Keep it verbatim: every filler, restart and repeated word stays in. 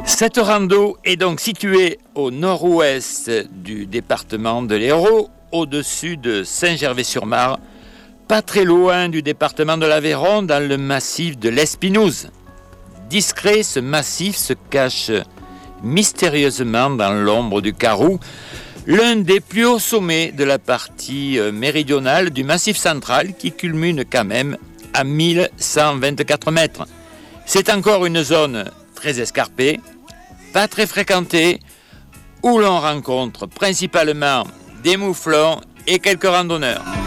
Cette rando est donc située au nord-ouest du département de l'Hérault, au-dessus de Saint-Gervais-sur-Marne, pas très loin du département de l'Aveyron, dans le massif de l'Espinouse. Discret, ce massif se cache mystérieusement dans l'ombre du Carrou, l'un des plus hauts sommets de la partie méridionale du massif central qui culmine quand même à mille cent vingt-quatre mètres. C'est encore une zone très escarpée, pas très fréquentée, où l'on rencontre principalement des mouflons et quelques randonneurs.